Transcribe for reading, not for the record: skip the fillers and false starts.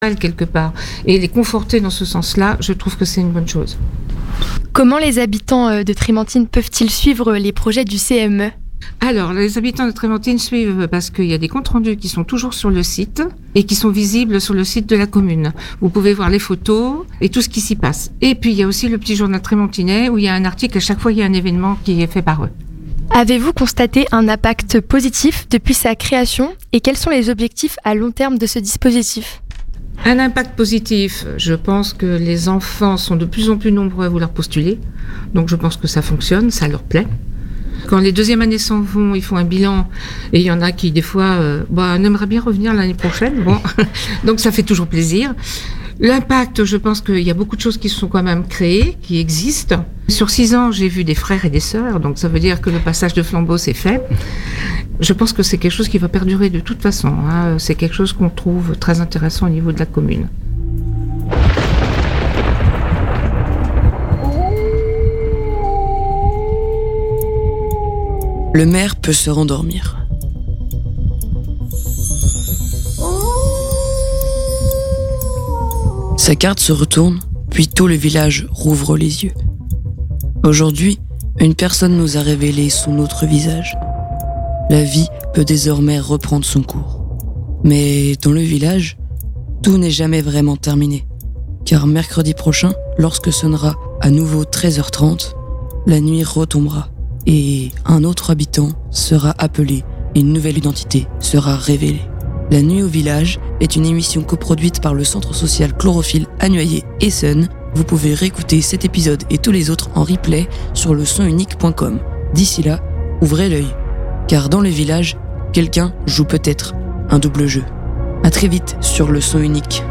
quelque part. Et les conforter dans ce sens-là, je trouve que c'est une bonne chose. Comment les habitants de Trémentines peuvent-ils suivre les projets du CME ? Alors, les habitants de Trémentines suivent parce qu'il y a des comptes rendus qui sont toujours sur le site et qui sont visibles sur le site de la commune. Vous pouvez voir les photos et tout ce qui s'y passe. Et puis, il y a aussi le petit journal trémontinais où il y a un article, à chaque fois, il y a un événement qui est fait par eux. Avez-vous constaté un impact positif depuis sa création et quels sont les objectifs à long terme de ce dispositif ? Un impact positif, je pense que les enfants sont de plus en plus nombreux à vouloir postuler. Donc je pense que ça fonctionne, ça leur plaît. Quand les deuxièmes années s'en vont, ils font un bilan et il y en a qui des fois on aimerait bien revenir l'année prochaine. Bon. Donc ça fait toujours plaisir. L'impact, je pense qu'il y a beaucoup de choses qui se sont quand même créées, qui existent. Sur 6 ans, j'ai vu des frères et des sœurs, donc ça veut dire que le passage de flambeau s'est fait. Je pense que c'est quelque chose qui va perdurer de toute façon. Hein. C'est quelque chose qu'on trouve très intéressant au niveau de la commune. Le maire peut se rendormir. Sa carte se retourne, puis tout le village rouvre les yeux. Aujourd'hui, une personne nous a révélé son autre visage. La vie peut désormais reprendre son cours. Mais dans le village, tout n'est jamais vraiment terminé. Car mercredi prochain, lorsque sonnera à nouveau 13h30, la nuit retombera et un autre habitant sera appelé et une nouvelle identité sera révélée. La nuit au village est une émission coproduite par le centre social Chlorophylle à Noyer-Essonne. Vous pouvez réécouter cet épisode et tous les autres en replay sur lesonunique.com. D'ici là, ouvrez l'œil, car dans le village, quelqu'un joue peut-être un double jeu. À très vite sur Le Son Unique.